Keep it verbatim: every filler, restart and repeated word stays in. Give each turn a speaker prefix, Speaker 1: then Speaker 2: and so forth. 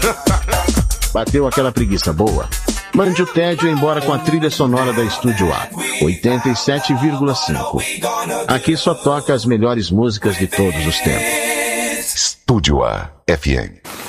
Speaker 1: Bateu aquela preguiça boa? Mande o tédio embora com a trilha sonora da Estúdio A, oitenta e sete vírgula cinco. Aqui só toca as melhores músicas de todos os tempos.
Speaker 2: Estúdio A F M.